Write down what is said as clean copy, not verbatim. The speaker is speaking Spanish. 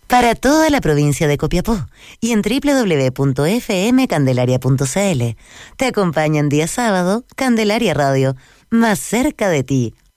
para toda la provincia de Copiapó y en www.fmcandelaria.cl. Te acompañan día sábado, Candelaria Radio, más cerca de ti,